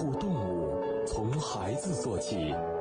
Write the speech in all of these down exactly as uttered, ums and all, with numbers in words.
护动物，从孩子做起。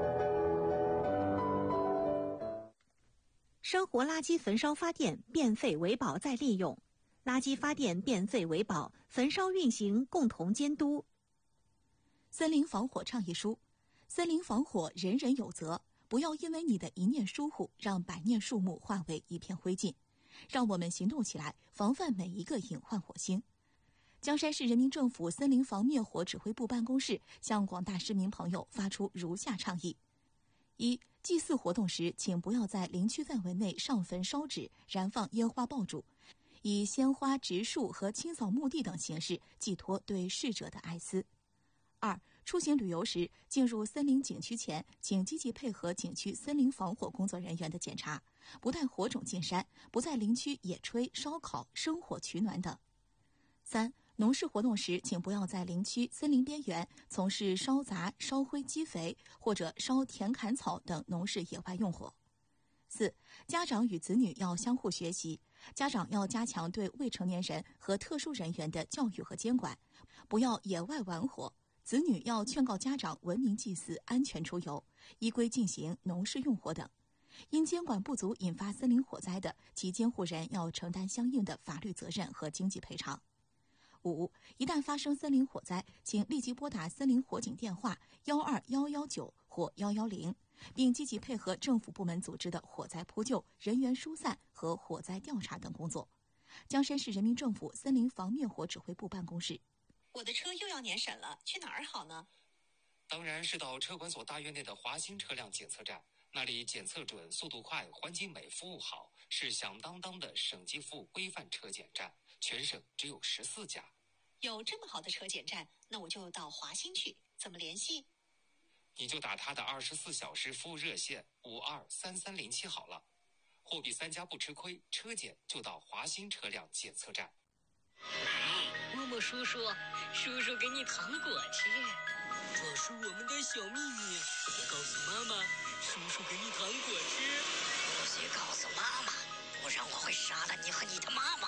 生活垃圾焚烧发电，变废为宝再利用。垃圾发电变废为宝，焚烧运行共同监督。 森林防火倡议书：森林防火人人有责，不要因为你的一念疏忽，让百念树木化为一片灰烬。让我们行动起来，防范每一个隐患火星。江山市人民政府森林防灭火指挥部办公室向广大市民朋友发出如下倡议：一、祭祀活动时，请不要在林区范围内上坟烧纸、燃放烟花爆竹，以鲜花、植树和清扫墓地等形式寄托对逝者的哀思。二、出行旅游时，进入森林景区前，请积极配合景区森林防火工作人员的检查，不带火种进山，不在林区野炊、烧烤、生火取暖等。三、农事活动时，请不要在林区森林边缘从事烧杂、烧灰积肥或者烧田砍草等农事野外用火。四、家长与子女要相互学习，家长要加强对未成年人和特殊人员的教育和监管，不要野外玩火。子女要劝告家长文明祭祀、安全出游，依规进行农事用火等。因监管不足引发森林火灾的，其监护人要承担相应的法律责任和经济赔偿。五、一旦发生森林火灾，请立即拨打森林火警电话幺二幺幺九或幺幺零，并积极配合政府部门组织的火灾扑救、人员疏散和火灾调查等工作。江山市人民政府森林防灭火指挥部办公室。 我的车又要年审了，去哪儿好呢？ 当然是到车管所大院内的华新车辆检测站，那里检测准、速度快、环境美、服务好，是响当当的省级服务规范车检站，全省只有十四家。 有这么好的车检站，那我就到华新去，怎么联系？ 你就打他的二十四小时服务热线五二三三零七好了。货比三家不吃亏，车检就到华新车辆检测站。 默默叔叔，叔叔给你糖果吃，这是我们的小秘密，别告诉妈妈。叔叔给你糖果吃， 不许告诉妈妈，不然我会杀了你和你的妈妈。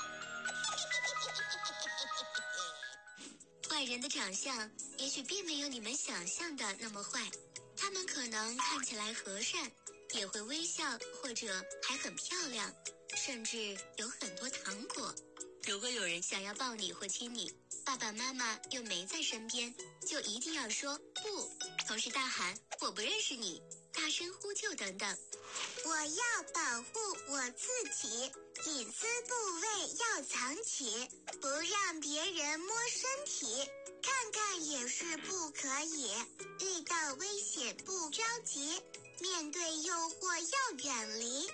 坏人的长相也许并没有你们想象的那么坏，他们可能看起来和善，也会微笑，或者还很漂亮，甚至有很多糖果。如果有人想要抱你或亲你，爸爸妈妈又没在身边，就一定要说不，同时大喊我不认识你，大声呼救等等。 我要保护我自己，隐私部位要藏起，不让别人摸身体，看看也是不可以。遇到危险不着急，面对诱惑要远离。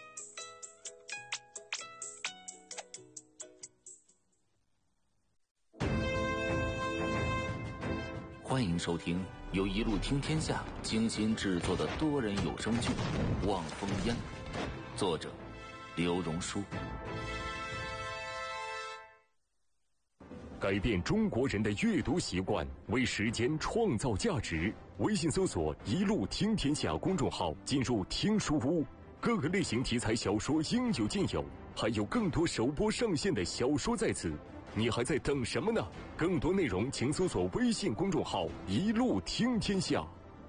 欢迎收听由一路听天下精心制作的多人有声剧《望风烟》，作者刘荣书。 改变中国人的阅读习惯，为时间创造价值。微信搜索“一路听天下”公众号，进入听书屋，各个类型题材小说应有尽有，还有更多首播上线的小说在此。你还在等什么呢？更多内容请搜索微信公众号“一路听天下”。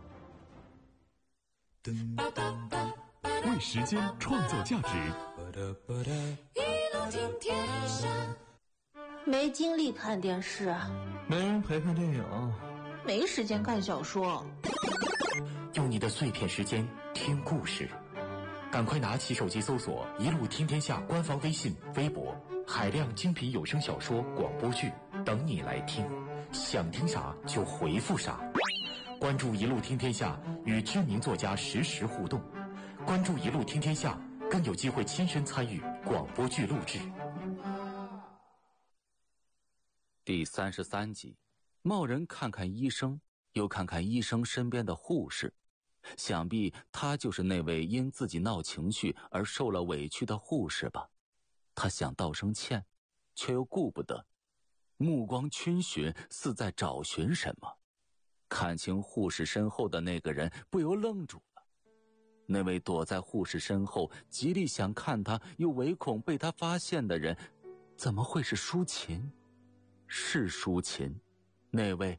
为时间创造价值。 一路听天下。 没精力看电视， 没人陪看电影， 没时间看小说。 用你的碎片时间听故事，赶快拿起手机搜索“一路听天下”官方微信、微博，海量精品有声小说、广播剧等你来听。想听啥就回复啥。关注“一路听天下”，与知名作家实时互动。关注“一路听天下”，更有机会亲身参与广播剧录制。 第三十三集，贸然看看医生，又看看医生身边的护士，想必他就是那位因自己闹情绪而受了委屈的护士吧。他想道声歉，却又顾不得，目光逡巡，似在找寻什么。看清护士身后的那个人，不由愣住了。那位躲在护士身后，极力想看他，又唯恐被他发现的人，怎么会是舒琴？是舒琴，那位